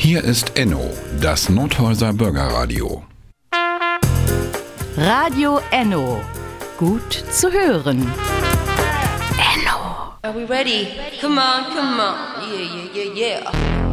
Hier ist Enno, das Nordhäuser Bürgerradio. Radio Enno. Gut zu hören. Enno. Are we ready? Come on, come on. Yeah, yeah, yeah, yeah.